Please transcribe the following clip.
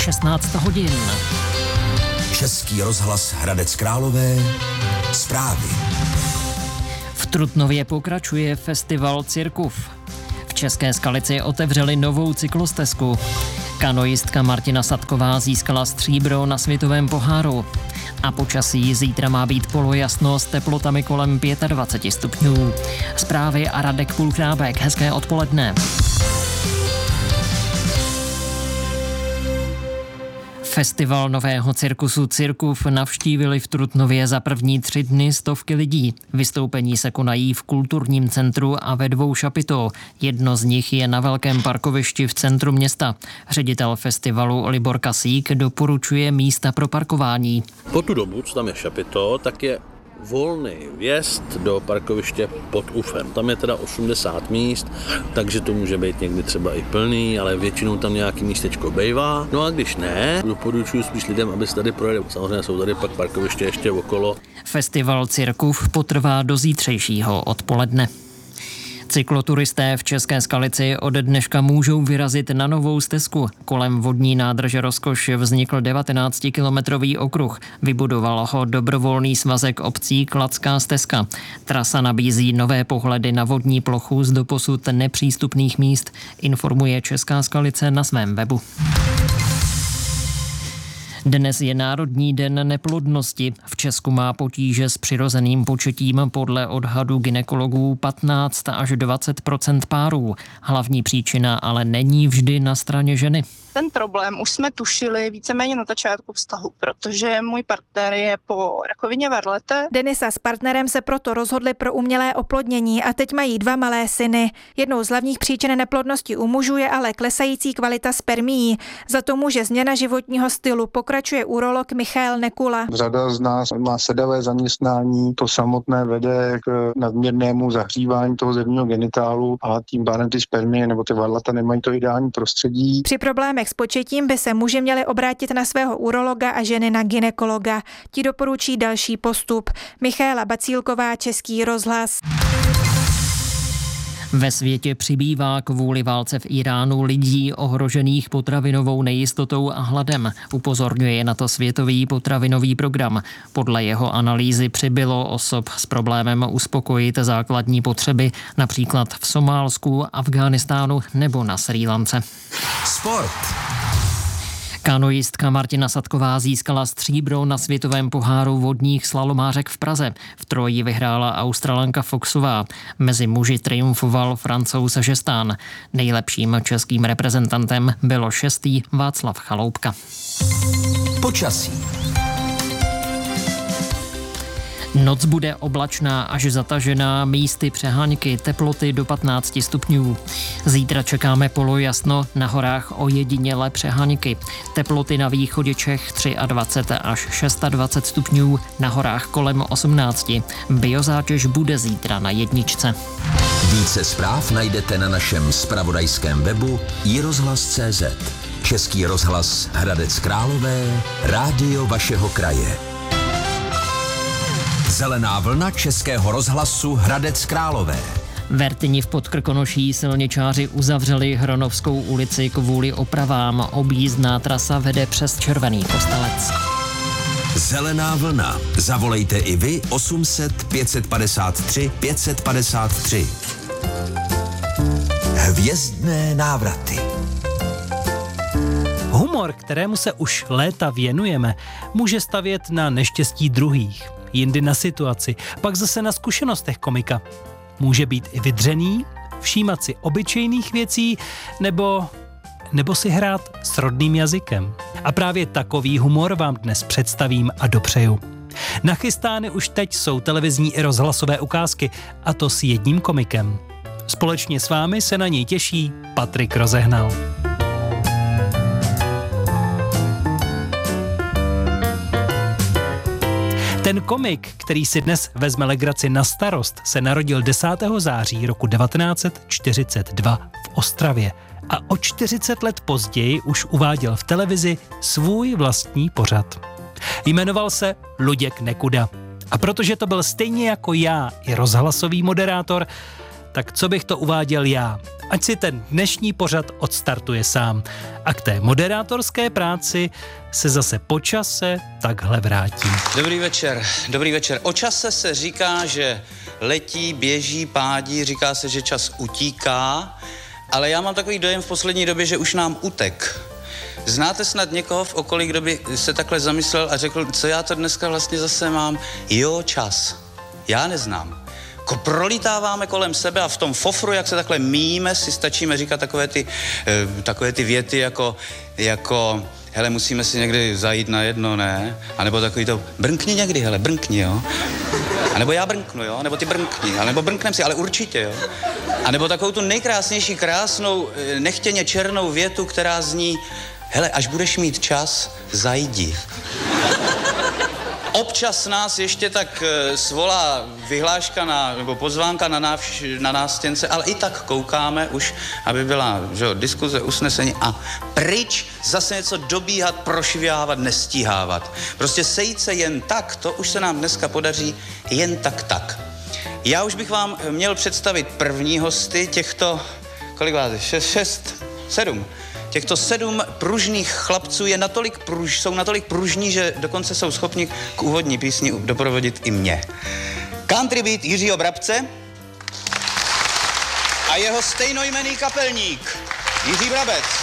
16 hodin. Český rozhlas Hradec Králové. Zprávy. V Trutnově pokračuje festival Cirkův. V České Skalici otevřeli novou cyklostezku. Kanoistka Martina Sadková získala stříbro na světovém poháru. A počasí zítra má být polojasno s teplotami kolem 25 stupňů. Zprávy a Radek Půlchrábek. Hezké odpoledne. Festival nového cirkusu Cirkův navštívili v Trutnově za první 3 dny stovky lidí. Vystoupení se konají v kulturním centru a ve 2 šapitů. Jedno z nich je na velkém parkovišti v centru města. Ředitel festivalu Libor Kasík doporučuje místa pro parkování. Po tu dobu, co tam je šapito, tak je volný vjezd do parkoviště pod UFem. Tam je teda 80 míst, takže to může být někdy třeba i plný, ale většinou tam nějaký místečko bejvá. No a když ne, doporučuji spíš lidem, aby se tady projeli. Samozřejmě jsou tady pak parkoviště ještě okolo. Festival Cirkův potrvá do zítřejšího odpoledne. Cykloturisté v České Skalici od dneška můžou vyrazit na novou stezku. Kolem vodní nádrže Rozkoš vznikl 19-kilometrový okruh. Vybudoval ho dobrovolný svazek obcí Kladská stezka. Trasa nabízí nové pohledy na vodní plochu z doposud nepřístupných míst, informuje Česká Skalice na svém webu. Dnes je Národní den neplodnosti. V Česku má potíže s přirozeným početím podle odhadu gynekologů 15 až 20% párů. Hlavní příčina ale není vždy na straně ženy. Ten problém už jsme tušili víceméně na začátku vztahu, protože můj partner je po rakovině varlete. Denisa s partnerem se proto rozhodli pro umělé oplodnění a teď mají 2 malé syny. Jednou z hlavních příčin neplodnosti u mužů je ale klesající kvalita spermií. Za to může změna životního stylu, pokračuje urolog Michael Nekula. Řada z nás má sedavé zaměstnání, to samotné vede k nadměrnému zahřívání toho zevního genitálu a tím pádem ty spermie nebo ty varlata nemají to ideální prostředí. Při problémech s početím by se muži měli obrátit na svého urologa a ženy na gynekologa. Ti doporučí další postup. Michaela Bacílková, Český rozhlas. Ve světě přibývá kvůli válce v Iránu lidí ohrožených potravinovou nejistotou a hladem. Upozorňuje na to Světový potravinový program. Podle jeho analýzy přibylo osob s problémem uspokojit základní potřeby, například v Somálsku, Afghánistánu nebo na Srí Lance. Sport. Kanoistka Martina Sadková získala stříbro na světovém poháru vodních slalomářek v Praze. V troji vyhrála Australanka Foxová. Mezi muži triumfoval Francouz Žestán. Nejlepším českým reprezentantem bylo 6. Václav Chaloupka. Počasí. Noc bude oblačná až zatažená, místy přeháňky, teploty do 15 stupňů. Zítra čekáme polojasno, na horách ojedinělé přeháňky. Teploty na východě Čech 23 až 26 stupňů, na horách kolem 18. Biozátěž bude zítra na 1. Více zpráv najdete na našem zpravodajském webu iRozhlas.cz. Český rozhlas Hradec Králové, rádio vašeho kraje. Zelená vlna Českého rozhlasu Hradec Králové. Vertyni v Podkrkonoší silničáři uzavřeli Hronovskou ulici kvůli opravám. Objízdná trasa vede přes Červený Kostelec. Zelená vlna. Zavolejte i vy 800 553 553. Hvězdné návraty. Humor, kterému se už léta věnujeme, může stavět na neštěstí druhých, jindy na situaci, pak zase na zkušenostech komika. Může být i vydřený, všímat si obyčejných věcí nebo si hrát s rodným jazykem. A právě takový humor vám dnes představím a dopřeju. Nachystány už teď jsou televizní i rozhlasové ukázky, a to s jedním komikem. Společně s vámi se na něj těší Patrik Rozehnal. Ten komik, který si dnes vezme legraci na starost, se narodil 10. září roku 1942 v Ostravě a o 40 let později už uváděl v televizi svůj vlastní pořad. Jmenoval se Luděk Nekuda. A protože to byl stejně jako já i rozhlasový moderátor, tak co bych to uváděl já? Ať si ten dnešní pořad odstartuje sám. A k té moderátorské práci se zase po čase takhle vrátí. Dobrý večer. O čase se říká, že letí, běží, pádí, říká se, že čas utíká, ale já mám takový dojem v poslední době, že už nám utek. Znáte snad někoho v okolí, kdo by se takhle zamyslel a řekl, co já to dneska vlastně zase mám? Jo, čas. Já neznám. Prolítáváme kolem sebe a v tom fofru, jak se takhle míjíme, si stačíme říkat takové ty věty jako hele, musíme si někdy zajít na jedno, ne? A nebo takový to, brnkni někdy, hele, brnkni, jo? A nebo já brnknu, jo? A nebo ty brnkni, a nebo brnknem si, ale určitě, jo? A nebo takovou tu nejkrásnější, krásnou, nechtěně černou větu, která zní, hele, až budeš mít čas, zajdi. Občas nás ještě tak svolá vyhláška nebo pozvánka na nástěnce, ale i tak koukáme už, aby byla diskuze, usnesení a pryč zase něco dobíhat, prošvihávat, nestíhávat. Prostě sejít se jen tak, to už se nám dneska podaří jen tak. Já už bych vám měl představit první hosty těchto, kolik vás je? 7. Těchto 7 pružných chlapců jsou natolik pružní, že dokonce jsou schopni k úvodní písni doprovodit i mě. Country beat Jiřího Brabce a jeho stejnojmenný kapelník Jiří Brabec.